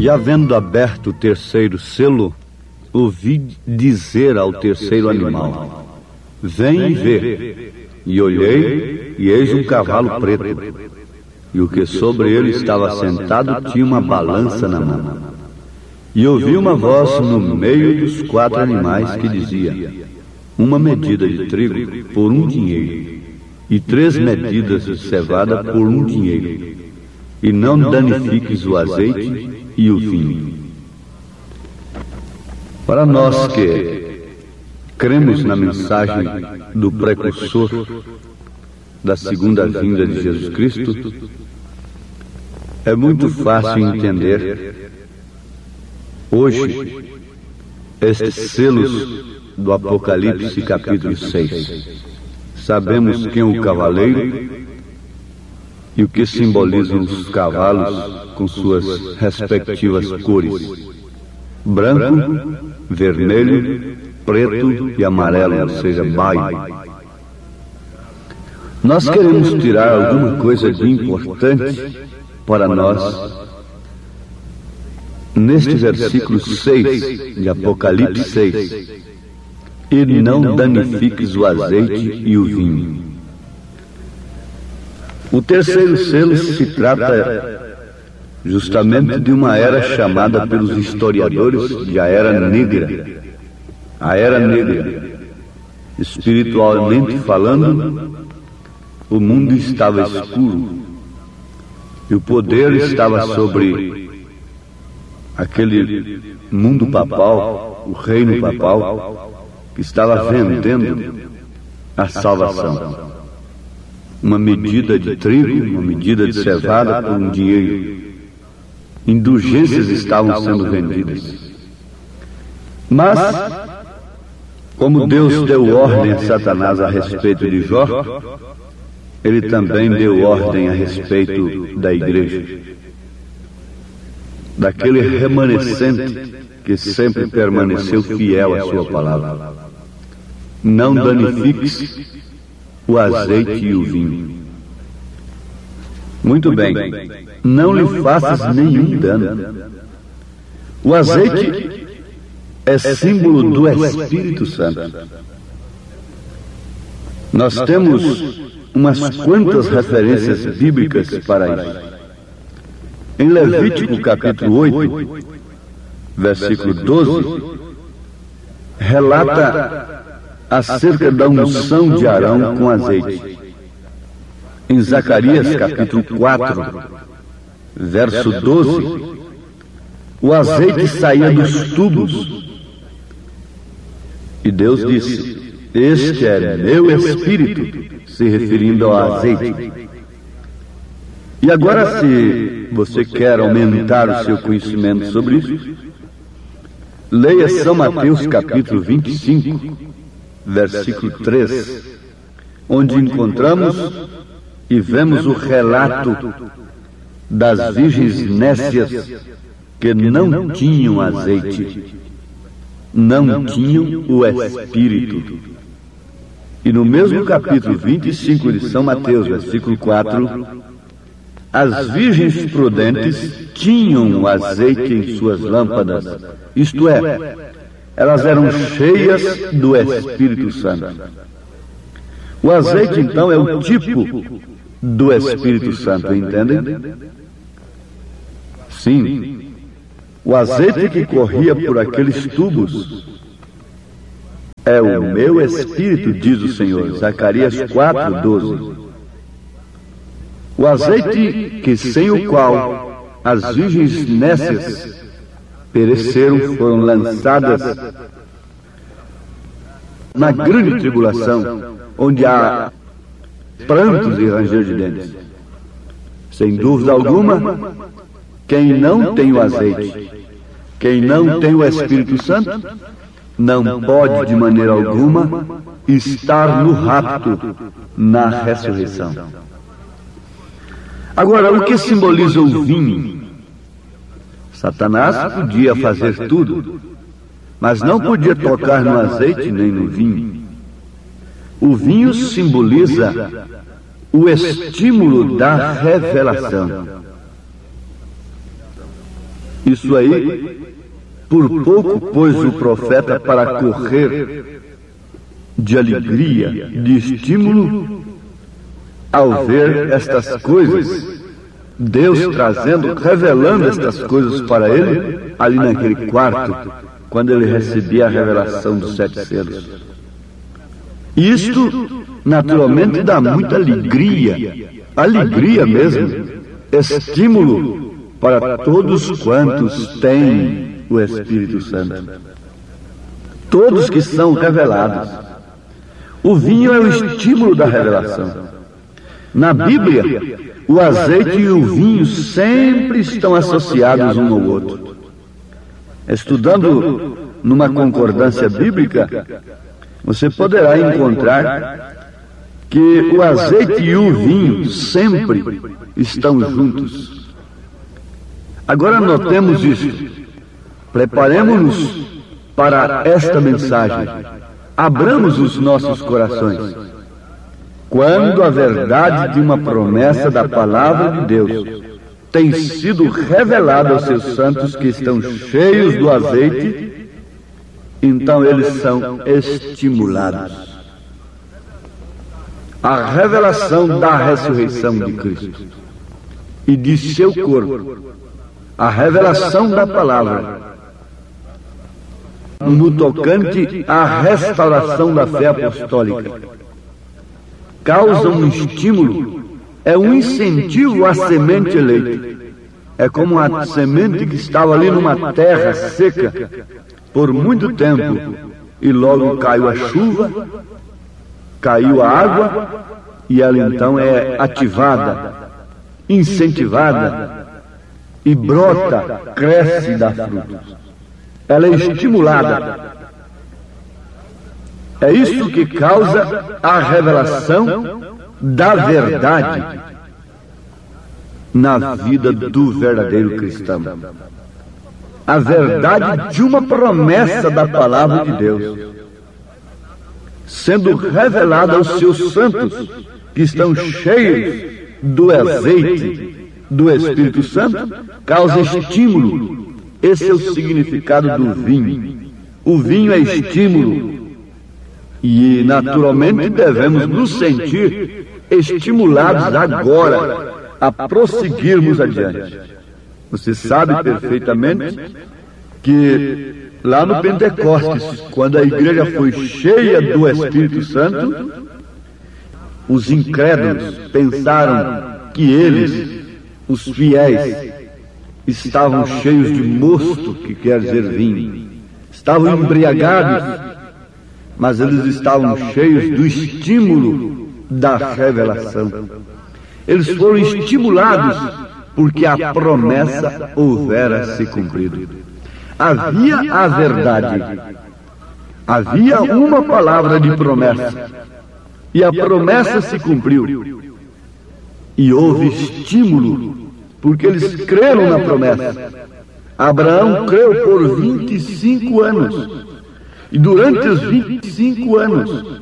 E havendo aberto o terceiro selo, ouvi dizer ao terceiro animal: vem e vê. E olhei, e eis um cavalo preto, e o que sobre ele estava sentado tinha uma balança na mão. E ouvi uma voz no meio dos 4 animais que dizia: uma medida de trigo por 1 dinheiro, e 3 medidas de cevada por 1 dinheiro, e não danifiques o azeite e o vinho. Para nós que cremos na mensagem do precursor da segunda vinda de Jesus Cristo, é muito fácil entender hoje estes selos do Apocalipse capítulo 6. Sabemos quem é o cavaleiro e o que simbolizam os cavalos com suas respectivas cores: branco, vermelho, preto e amarelo, ou seja, baio. Nós queremos tirar alguma coisa de importante para nós neste versículo 6 de Apocalipse 6: e não danifiques o azeite e o vinho. O terceiro selo se trata justamente de uma era chamada pelos historiadores de a Era Negra. A Era Negra. Espiritualmente falando, o mundo estava escuro e o poder estava sobre aquele mundo papal, o reino papal, que estava vendendo a salvação. Uma medida de trigo, uma medida de cevada por 1 dinheiro. Indulgências estavam sendo vendidas. Mas, como Deus deu ordem a Satanás a respeito de Jó, ele também deu ordem a respeito da igreja, daquele remanescente que sempre permaneceu fiel à sua palavra. Não danifiques o azeite e o vinho. Muito bem, não lhe faças nenhum dano. O azeite é símbolo do Espírito Santo. Nós temos umas quantas referências bíblicas para isso. Em Levítico capítulo 8, versículo 12, relata acerca da unção de Arão com azeite. Em Zacarias capítulo 4, verso 12, o azeite saía dos tubos e Deus disse: este é meu espírito, se referindo ao azeite. E agora, se você quer aumentar o seu conhecimento sobre isso, leia São Mateus capítulo 25, versículo 3, onde encontramos e vemos o relato das virgens nécias que não tinham azeite, não tinham o Espírito. E no mesmo capítulo 25 de São Mateus, versículo 4, as virgens prudentes tinham o azeite em suas lâmpadas, isto é, elas eram cheias do Espírito Santo. O azeite, então, é o tipo do Espírito Santo, entendem? Sim. O azeite que corria por aqueles tubos é o meu Espírito, diz o Senhor. Zacarias 4, 12. O azeite que sem o qual as virgens nécias pereceram, foram lançadas na grande tribulação, onde há prantos e ranger de dentes. Sem dúvida alguma, quem não tem o azeite, quem não tem o Espírito Santo, não pode de maneira alguma estar no rapto, na ressurreição. Agora, o que simboliza o vinho? Satanás podia fazer tudo, mas não podia tocar no azeite nem no vinho. O vinho simboliza o estímulo da revelação. Isso aí, por pouco pôs o profeta para correr de alegria, de estímulo, ao ver estas coisas, Deus trazendo, revelando estas coisas para ele, ali naquele quarto, quando ele recebia a revelação dos 7 selos. Isto, naturalmente, dá muita alegria mesmo, estímulo para todos quantos têm o Espírito Santo. Todos que são revelados. O vinho é o estímulo da revelação. Na Bíblia, o azeite e o vinho sempre estão associados um ao outro. Estudando numa concordância bíblica, você poderá encontrar que o azeite e o vinho sempre estão juntos. Agora notemos isso. Preparemos-nos para esta mensagem. Abramos os nossos corações. Quando a verdade de uma promessa da palavra de Deus tem sido revelada aos seus santos que estão cheios do azeite, então eles são estimulados. A revelação da ressurreição de Cristo e de seu corpo, a revelação da palavra, no tocante à restauração da fé apostólica, causa um estímulo, é um incentivo à semente eleita. É como a semente que estava ali numa terra seca por muito tempo, e logo caiu a chuva, caiu a água, e ela então é ativada, incentivada, e brota, cresce e dá frutos. Ela é estimulada. É isso que causa a revelação da verdade na vida do verdadeiro cristão. A verdade de uma promessa da palavra de Deus, sendo revelada aos seus santos, que estão cheios do azeite do Espírito Santo, causa estímulo. Esse é o significado do vinho. O vinho é estímulo. E, naturalmente, devemos nos sentir estimulados agora a prosseguirmos adiante. Você sabe perfeitamente que lá no Pentecostes, quando a igreja foi cheia do Espírito Santo, os incrédulos pensaram que eles, os fiéis, estavam cheios de mosto, que quer dizer vinho. Estavam embriagados, mas eles estavam cheios do estímulo da revelação. Eles foram estimulados porque a promessa houvera se cumprido. Havia a verdade, havia uma palavra de promessa, e a promessa se cumpriu. E houve estímulo, porque eles creram na promessa. Abraão creu por 25 anos. E durante os 25 anos,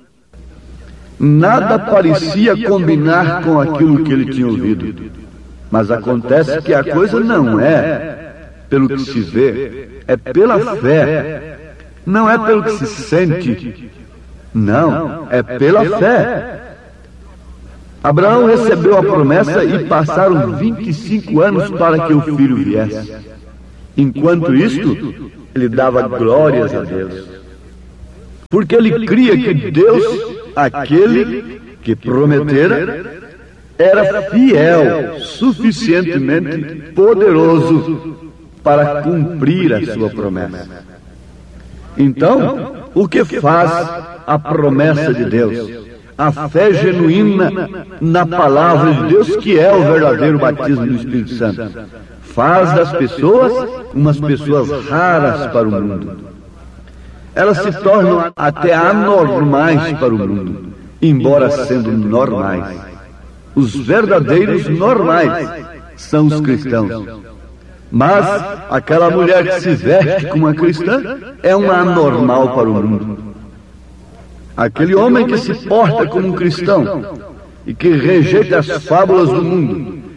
nada parecia combinar com aquilo que ele tinha ouvido. Mas acontece que a coisa não é pelo que se vê, é pela fé. Não é pelo que se sente. Não, é pela fé. Abraão recebeu a promessa e passaram 25 anos para que o filho viesse. Enquanto isto, ele dava glórias a Deus, porque ele cria que Deus, aquele que prometera, era fiel, suficientemente poderoso para cumprir a sua promessa. Então, o que faz a promessa de Deus? A fé genuína na palavra de Deus, que é o verdadeiro batismo do Espírito Santo, faz das pessoas umas pessoas raras para o mundo. Elas se tornam até anormais para o mundo, embora sendo normais. Os verdadeiros normais são os cristãos. Mas aquela mulher que se veste como uma cristã é uma anormal para o mundo. Aquele homem que se porta como um cristão e que rejeita as fábulas do mundo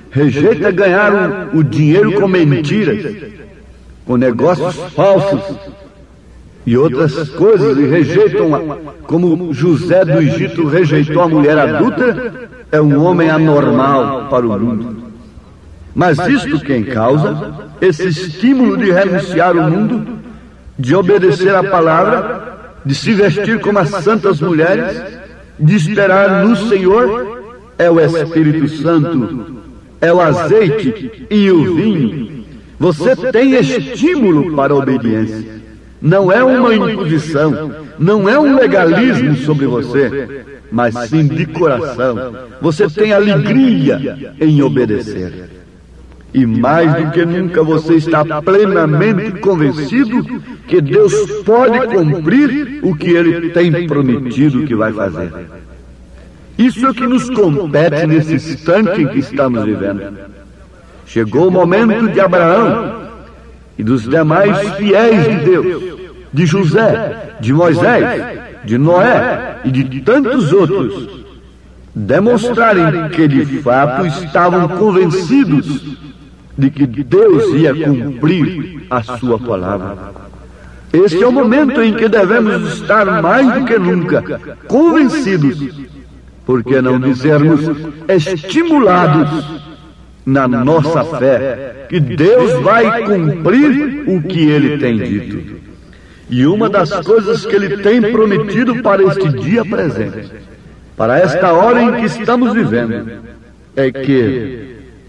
rejeita ganhar o dinheiro com mentiras, com negócios falsos e outras coisas, e rejeitam, como José do Egito rejeitou a mulher adúltera, é um homem anormal para o mundo. Mas isto quem causa, esse estímulo de renunciar o mundo, de obedecer à palavra, de se vestir como as santas mulheres, de esperar no Senhor, é o Espírito Santo, é o azeite e o vinho. Você tem estímulo para a obediência. Não é uma imposição, não é um legalismo sobre você, mas sim de coração. Você tem alegria em obedecer. E mais do que nunca você está plenamente convencido que Deus pode cumprir o que Ele tem prometido que vai fazer. Isso é o que nos compete nesse instante em que estamos vivendo. Chegou o momento de Abraão e dos demais fiéis de Deus, de José, de Moisés, de Noé e de tantos outros, demonstrarem que de fato estavam convencidos de que Deus ia cumprir a sua palavra. Este é o momento em que devemos estar mais do que nunca convencidos, por que não dizermos estimulados na nossa fé, que Deus vai cumprir o que Ele tem dito. E uma das coisas que Ele tem prometido para este dia presente, para esta hora em que estamos vivendo, é que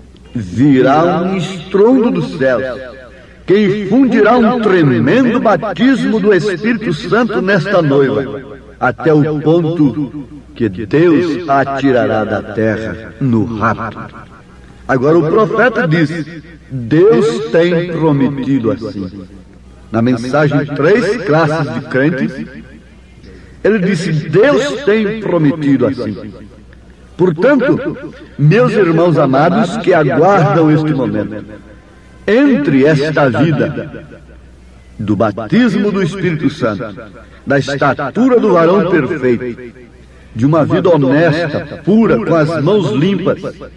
virá um estrondo dos céus, que infundirá um tremendo batismo do Espírito Santo nesta noiva, até o ponto que Deus a tirará da terra no rapto. Agora o profeta diz: Deus tem prometido assim. Na mensagem 3 classes de crentes, ele disse: Deus tem prometido assim. Portanto, meus irmãos amados que aguardam este momento, entre esta vida do batismo do Espírito Santo, da estatura do varão perfeito, de uma vida honesta, pura, com as mãos limpas,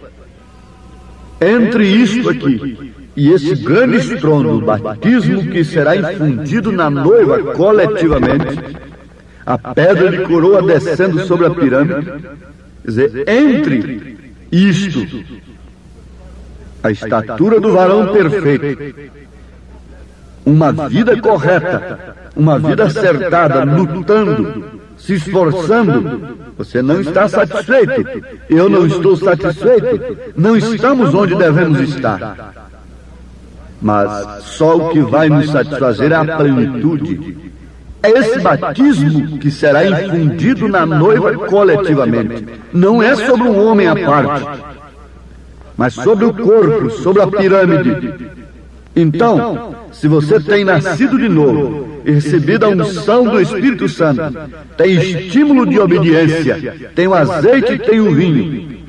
entre isto aqui e esse grande estrondo, o batismo que será infundido na noiva coletivamente, a pedra de coroa descendo sobre a pirâmide, quer dizer, entre isto, a estatura do varão perfeito, uma vida correta, uma vida acertada, lutando, se esforçando, você não está satisfeito, eu não estou satisfeito, não estamos onde devemos estar. Mas só o que vai nos satisfazer é a plenitude. É esse batismo que será infundido na noiva coletivamente. Não é sobre um homem à parte, mas sobre o corpo, sobre a pirâmide. Então, se você tem nascido de novo e recebido a unção do Espírito Santo, tem estímulo de obediência, tem o azeite e tem o vinho,